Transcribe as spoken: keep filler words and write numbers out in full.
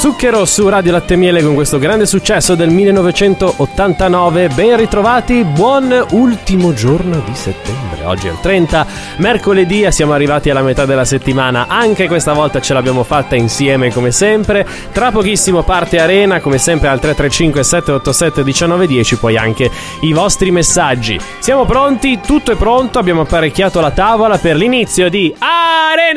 Zucchero su Radio Latte e Miele con questo grande successo del millenovecentottantanove. Ben ritrovati, buon ultimo giorno di settembre. Oggi è il trenta, mercoledì, e siamo arrivati alla metà della settimana. Anche questa volta ce l'abbiamo fatta insieme come sempre. Tra pochissimo parte Arena, come sempre al tre tre cinque sette otto sette uno nove uno zero, poi anche i vostri messaggi. Siamo pronti, tutto è pronto, abbiamo apparecchiato la tavola per l'inizio di Arena.